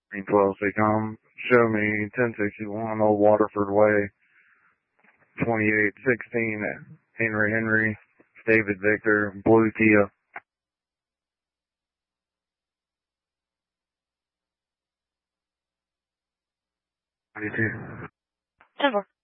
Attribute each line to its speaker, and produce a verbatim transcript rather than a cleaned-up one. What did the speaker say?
Speaker 1: Green twelve, say come. Show me ten sixty-one Old Waterford Way, twenty-eight sixteen Henry Henry, David Victor, Blue Kia. ninety-two.
Speaker 2: ten four.